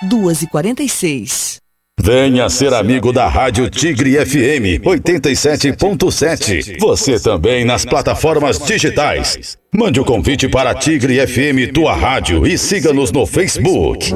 2h46. Venha ser amigo da Rádio Tigre FM 87.7. Você também nas plataformas digitais. Mande o convite para Tigre FM, tua rádio, e siga-nos no Facebook.